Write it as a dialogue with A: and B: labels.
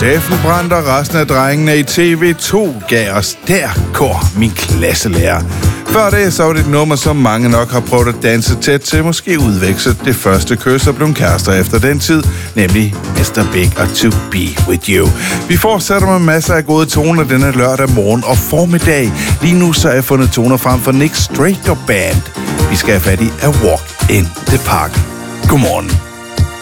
A: Steffen Brandt og resten af drengene i TV2 gav os Der går min klasselærer. Før det, så var det et nummer, som mange nok har prøvet at danse tæt til, måske udveksle det første kys og blev kærester efter den tid, nemlig Mr. Big og To Be With You. Vi fortsætter med masser af gode toner denne lørdag morgen og formiddag. Lige nu så er jeg fundet toner frem for Nick Straker Band. Vi skal have fat i A Walk in the Park. Godmorgen.